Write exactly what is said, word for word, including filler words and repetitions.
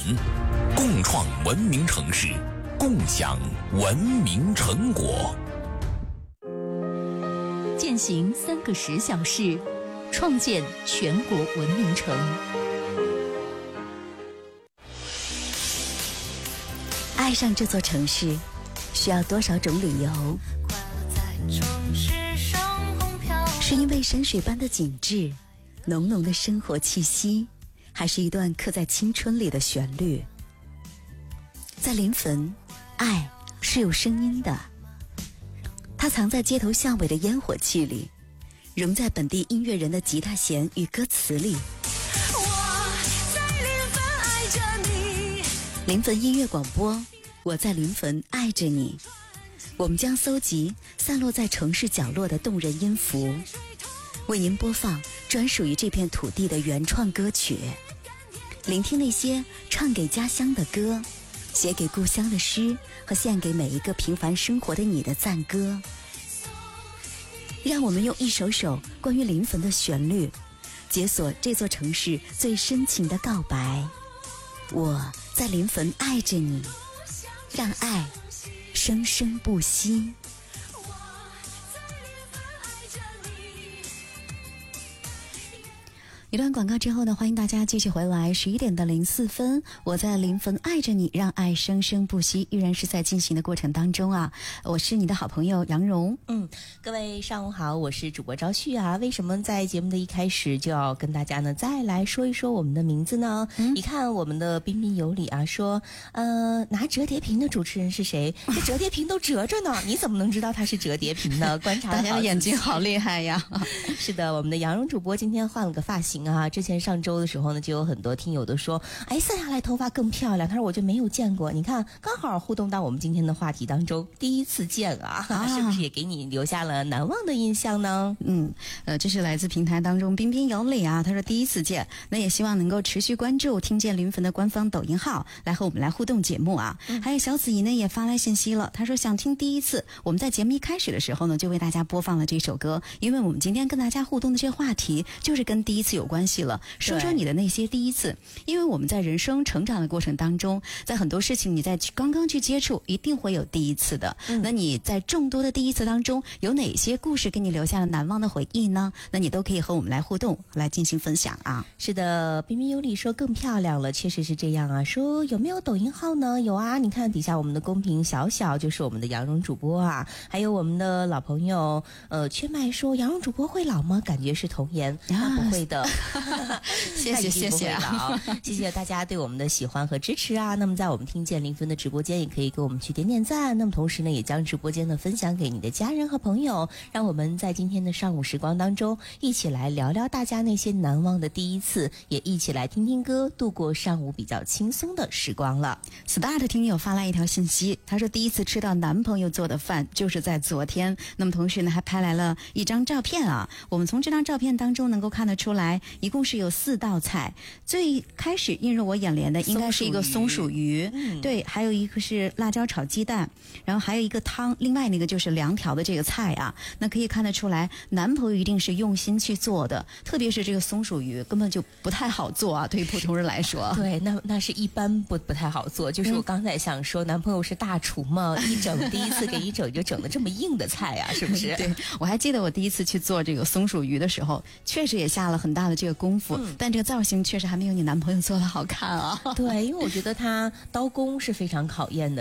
共创文明城市，共享文明成果。 践行三个十小时，创建全国文明城。 爱上这座城市，需要多少种理由？是因为山水般的景致，浓浓的生活气息，还是一段刻在青春里的旋律？在临汾，爱是有声音的，它藏在街头巷尾的烟火气里，融在本地音乐人的吉他弦与歌词里。 我在临汾爱着你， 临汾音乐广播，我在临汾爱着你。我们将搜集散落在城市角落的动人音符，为您播放专属于这片土地的原创歌曲，聆听那些唱给家乡的歌，写给故乡的诗，和献给每一个平凡生活的你的赞歌。让我们用一首首关于临汾的旋律，解锁这座城市最深情的告白。我在临汾爱着你，让爱生生不息。一段广告之后呢，欢迎大家继续回来。十一点的零四分，我在临汾爱着你，让爱生生不息，依然是在进行的过程当中啊。我是你的好朋友杨蓉。 嗯，各位上午好，我是主播赵旭啊。为什么在节目的一开始就要跟大家呢再来说一说我们的名字呢？嗯、你看我们的彬彬有礼啊，说呃拿折叠屏的主持人是谁？这折叠屏都折着呢，你怎么能知道它是折叠屏呢？观察大家的眼睛好厉害呀！ 是的，我们的杨蓉主播今天换了个发型啊。之前上周的时候呢，就有很多听友都说，哎，散下来头发更漂亮。他说我就没有见过，你看刚好互动到我们今天的话题当中，第一次见啊，啊是不是也给你留下了难忘的印象呢？ 嗯，呃，这是来自平台当中彬彬有礼啊，他说第一次见，那也希望能够持续关注听见临汾的官方抖音号，来和我们来互动节目啊。嗯、还有小子怡呢也发来信息了，他说想听第一次。我们在节目一开始的时候呢，就为大家播放了这首歌，因为我们今天跟大家互动的这个话题就是跟第一次有关系了。说说你的那些第一次，因为我们在人生成长的过程当中，在很多事情你在刚刚去接触，一定会有第一次的。嗯、那你在众多的第一次当中，有哪些故事给你留下了难忘的回忆呢？那你都可以和我们来互动，来进行分享啊。 是的，彬彬有礼说更漂亮了，确实是这样啊。说有没有抖音号呢？有啊，你看底下我们的公屏小小就是我们的杨蓉主播啊，还有我们的老朋友呃缺麦说杨蓉主播会老吗？感觉是童颜，那不会的。 谢谢谢谢啊，谢谢大家对我们的喜欢和支持啊。那么在我们听见临汾的直播间，也可以给我们去点点赞。那么同时呢，也将直播间呢分享给你的家人和朋友，让我们在今天的上午时光当中，一起来聊聊大家那些难忘的第一次，也一起来听听歌，度过上午比较轻松的时光了。 Star 的听友发来一条信息，他说第一次吃到男朋友做的饭就是在昨天。那么同时呢，还拍来了一张照片啊。我们从这张照片当中能够看得出来，一共是有四道菜。最开始映入我眼帘的应该是一个松鼠鱼，嗯、对，还有一个是辣椒炒鸡蛋，然后还有一个汤，另外那个就是凉条的这个菜啊。那可以看得出来，男朋友一定是用心去做的，特别是这个松鼠鱼根本就不太好做啊，对于普通人来说。 对，那那是一般不不太好做。就是我刚才想说，嗯、男朋友是大厨嘛，一整第一次给你整就整的这么硬的菜啊，是不是？ 对，我还记得我第一次去做这个松鼠鱼的时候，确实也下了很大的这个功夫，嗯、但这个造型确实还没有你男朋友做的好看啊。 对，因为我觉得他刀工是非常考验的。